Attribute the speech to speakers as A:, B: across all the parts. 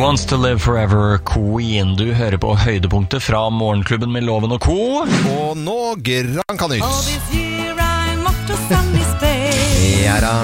A: Wants to live forever, Queen. Du hører på høydepunktet fra Morgenklubben med Loven og Co.
B: Og nå Granca Nytt.
C: All this year I'm off to sunny Spain.
B: Ja da.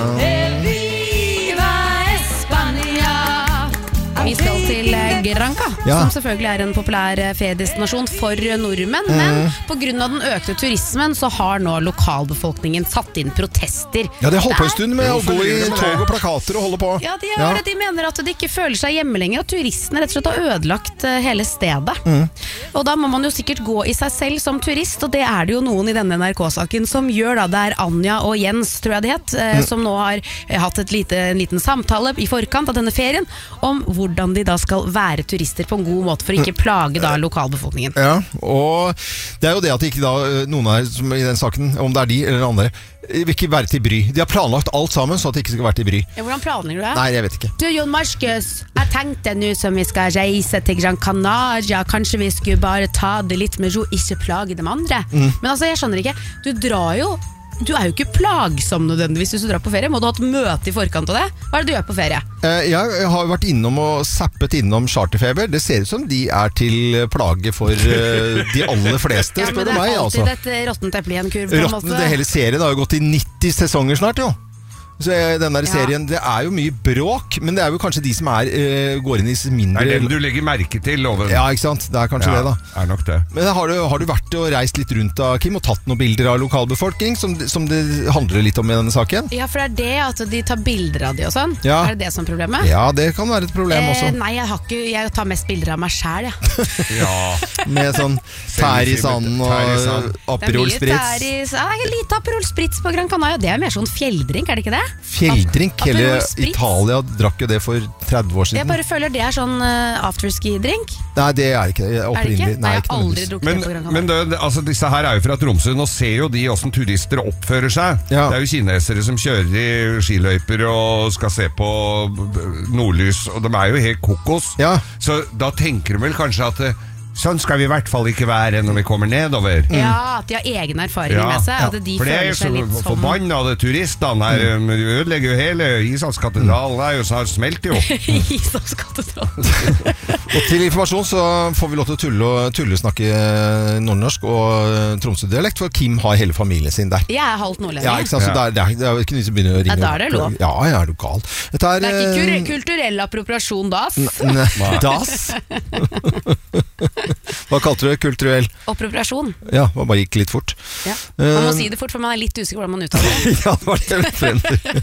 C: Viva España.
D: Vi skal til Granca,
B: Ja.
D: som selvfølgelig er en populær feriedestinasjon for nordmenn. Men på grunn av den økte turismen så har nå lokalbefolkningen satt inn protester.
B: Ja, det holdt på en stund med å gå i tog og plakater og holde på.
D: Ja, de gjør det. De mener at de ikke føler seg hjemme lenger, at turistene rett og slett har ødelagt hele stedet. Og da må man jo sikkert gå i seg selv som turist, og det er det jo noen i denne NRK-saken som gjør da. Det er Anja og Jens, tror jeg det het, som nå har hatt en liten samtale i forkant av denne ferien om hvordan de da skal være turister på en god måte for å ikke plage da lokalbefolkningen.
B: Ja, og det er jo det at ikke da noen her som i den saken, om det er de eller andre, vil ikke være til bry. De har planlagt alt sammen så at det ikke skal være til bry.
D: Ja, hvordan planlegger du det?
B: Nei, jeg vet ikke.
D: Du, Jon Markus, jeg tenkte nå som vi skal reise til Gran Canaria, kanskje vi skulle bare ta det litt med ro, ikke plage de andre. Men altså, jeg skjønner ikke, du er jo ikke plagsom nødvendigvis hvis du drar på ferie. Må du ha et møte i forkant av det? Hva er det du gjør på ferie?
B: Jeg har vært innom og zappet innom Charterfeber. Det ser ut som de er til plage for de aller fleste, spør du meg.
D: Ja, men det er alltid
B: Altså.
D: et råttent eple i en kurv på en måte.
B: Det hele serien har jo gått i 90 sesonger snart, jo. Så den der serien, det er jo mye bråk, men det er jo kanskje de som går inn i mindre...
E: Det er den du legger merke til, Loven.
B: Ja, ikke sant? Det er kanskje det da.
E: Er nok det.
B: Men har du vært og reist litt rundt da, Kim, og tatt noen bilder av lokalbefolkning, som det handler litt om i denne saken?
D: Ja, for det er det at de tar bilder av de og sånn.
B: Ja.
D: Er det det som er problemet?
B: Ja, det kan være et problem også.
D: Nei, jeg tar mest bilder av meg selv, ja.
E: Ja.
B: Med sånn tær i sanden og Aperol Spritz.
D: Litt Aperol Spritz på Gran Canaria. Det er mer sånn fjelldrink, er det ikke det?
B: Fjelldrink, hele
D: Aperol Spritz.
B: Italia drakk jo det for 30 år siden.
D: Jeg bare føler det er sånn afterski-drink.
B: Nei, det er ikke det.
D: Er det ikke? Nei, jeg har aldri drukket det på Gran Canaria.
E: Men altså, disse her er jo fra Tromsø. Nå ser jo de hvordan turister oppfører seg.
B: Ja.
E: Det er jo kinesere som kjører i skiløyper og skal se på nordlys, og de er jo helt kokos.
B: Ja.
E: Så da tenker de vel kanskje at sånn skal vi i hvert fall ikke være når vi kommer nedover.
D: Ja, at de har egen erfaring med seg. At de
E: For det er
D: føler
E: jo
D: seg litt
E: så
D: som...
E: forbannede turistene her. De ødelegger jo hele Ishavskatedralen. Det er jo snart smelt jo.
D: Ishavskatedralen.
B: Og til informasjon så får vi lov til å tullesnakke nordnorsk og Tromsø-dialekt, for Kim har hele familien sin der.
D: Jeg er halvt nordlending.
B: Ja, ikke sant? Så det er ikke noe som begynner å ringe.
D: Da er det lov.
B: Ja, er du gal.
D: Det er ikke kulturell appropriasjon, das.
B: Das? Hva kalte du det? Kulturell?
D: Appropriasjon.
B: Ja, det bare gikk litt fort.
D: Ja. Man må si det fort, for man er litt usikker hvordan man uttaler det.
B: Ja, det var det jeg frem til.